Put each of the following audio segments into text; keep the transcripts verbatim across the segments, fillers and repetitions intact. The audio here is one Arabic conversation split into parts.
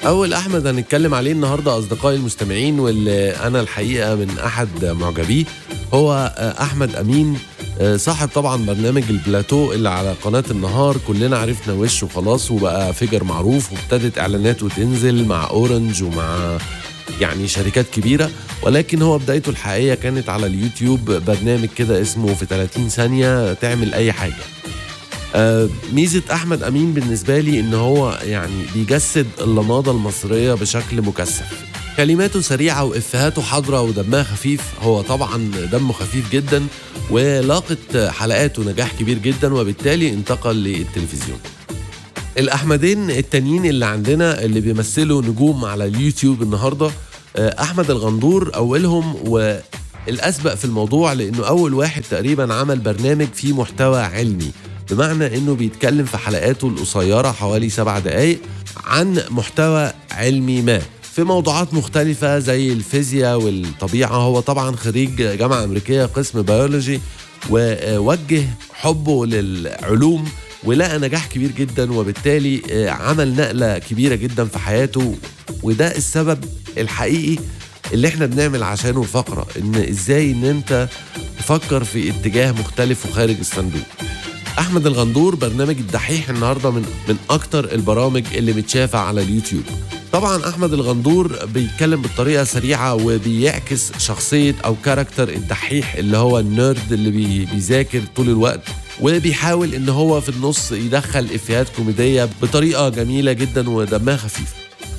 أول أحمد هنتكلم عليه النهاردة أصدقائي المستمعين، واللي أنا الحقيقة من أحد معجبيه، هو أحمد أمين، صاحب طبعا برنامج البلاتو اللي على قناة النهار. كلنا عرفنا وشه خلاص وبقى فيجر معروف، وابتدت إعلاناته تنزل مع أورنج ومع يعني شركات كبيرة، ولكن هو بدايته الحقيقية كانت على اليوتيوب، برنامج كده اسمه في ثلاثين ثانية تعمل أي حاجة. آه ميزة أحمد أمين بالنسبة لي إن هو يعني بيجسد اللماضة المصرية بشكل مكثف. كلماته سريعة وإفهاته حاضرة ودمها خفيف. هو طبعا دمه خفيف جدا، ولاقت حلقاته نجاح كبير جدا، وبالتالي انتقل للتلفزيون. الأحمدين التانيين اللي عندنا اللي بيمثلوا نجوم على اليوتيوب النهاردة، آه أحمد الغندور أولهم، والأسبق في الموضوع لأنه أول واحد تقريبا عمل برنامج فيه محتوى علمي، بمعنى انه بيتكلم في حلقاته القصيرة حوالي سبع دقايق عن محتوى علمي ما في موضوعات مختلفة زي الفيزياء والطبيعة. هو طبعا خريج جامعة أمريكية قسم بيولوجي، ووجه حبه للعلوم ولقى نجاح كبير جدا، وبالتالي عمل نقلة كبيرة جدا في حياته. وده السبب الحقيقي اللي احنا بنعمل عشانه الفقرة، ان ازاي ان انت تفكر في اتجاه مختلف وخارج الصندوق. أحمد الغندور برنامج الدحيح النهاردة من من أكتر البرامج اللي متشافة على اليوتيوب. طبعا أحمد الغندور بيتكلم بطريقة سريعة وبيعكس شخصية أو كاركتر الدحيح اللي هو النيرد اللي بي بيذاكر طول الوقت، وبيحاول إن هو في النص يدخل إفيهات كوميدية بطريقة جميلة جدا ودمها خفيف.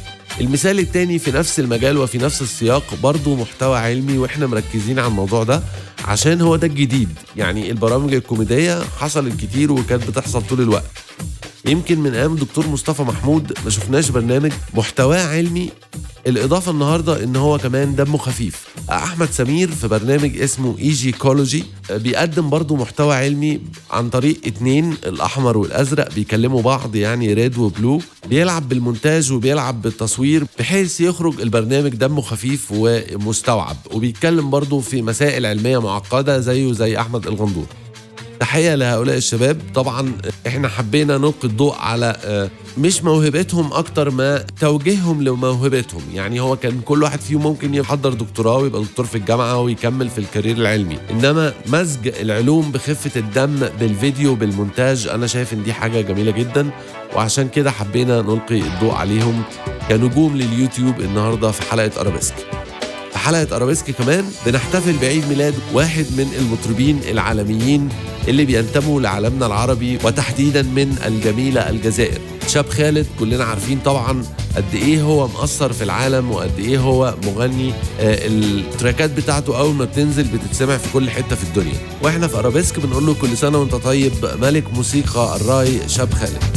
المثال التاني في نفس المجال وفي نفس السياق برضو محتوى علمي، واحنا مركزين على الموضوع ده عشان هو ده الجديد. يعني البرامج الكوميدية حصلت كتير وكانت بتحصل طول الوقت، يمكن من ايام دكتور مصطفى محمود ما شفناش برنامج محتواه علمي. الإضافة النهاردة إن هو كمان دمه خفيف. أحمد سمير في برنامج اسمه ايجيكولوجي بيقدم برضو محتوى علمي عن طريق اتنين، الأحمر والأزرق، بيكلموا بعض يعني ريد وبلو. بيلعب بالمونتاج وبيلعب بالتصوير بحيث يخرج البرنامج دمه خفيف ومستوعب، وبيتكلم برضو في مسائل علمية معقدة زيه زي أحمد الغندور. تحية لهؤلاء الشباب. طبعا احنا حبينا نلقي الضوء على مش موهبتهم اكتر ما توجيههم لموهبتهم. يعني هو كان كل واحد فيهم ممكن يحضر دكتوراه ويبقى دكتور في الجامعة ويكمل في الكارير العلمي، انما مزج العلوم بخفة الدم بالفيديو بالمونتاج، انا شايف ان دي حاجة جميلة جدا، وعشان كده حبينا نلقي الضوء عليهم كنجوم لليوتيوب النهاردة في حلقة أرابيسك. في حلقة أرابيسك كمان بنحتفل بعيد ميلاد واحد من المطربين العالميين اللي بينتموا لعالمنا العربي، وتحديدا من الجميلة الجزائر، شاب خالد. كلنا عارفين طبعا قد ايه هو مؤثر في العالم وقد ايه هو مغني. آه التراكات بتاعته اول ما بتنزل بتتسمع في كل حتة في الدنيا. واحنا في أرابيسك بنقول له كل سنة وانت طيب، ملك موسيقى الراي شاب خالد.